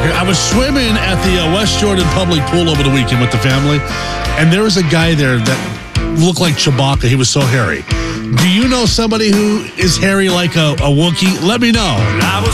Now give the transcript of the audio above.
I was swimming at the West Jordan public pool over the weekend with the family, and there was a guy there that looked like Chewbacca. He was so hairy. Do you know somebody who is hairy like a Wookiee? Let me know.